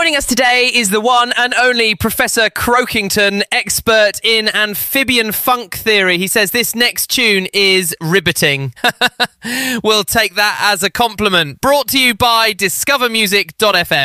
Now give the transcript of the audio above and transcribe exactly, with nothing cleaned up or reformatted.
Joining us today is the one and only Professor Croakington, expert in amphibian funk theory. He says this next tune is riveting. We'll take that as a compliment. Brought to you by discover music dot f m.